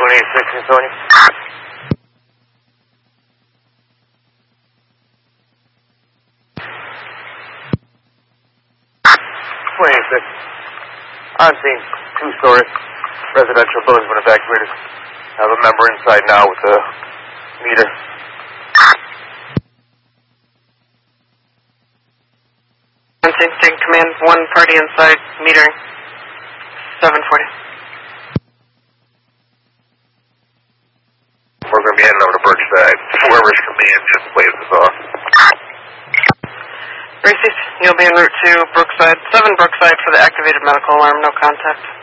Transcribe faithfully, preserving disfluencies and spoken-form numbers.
twenty-six, Antonio. twenty-six. On scene, two-story. Residential building's been evacuated. I have a member inside now with the meter. On scene, take command, one party inside, metering. seven forty. We're going to be heading over to Brookside. Whoever's command just plays this off. Racist, you'll be en route to Brookside. seven Brookside for the activated medical alarm, no contact.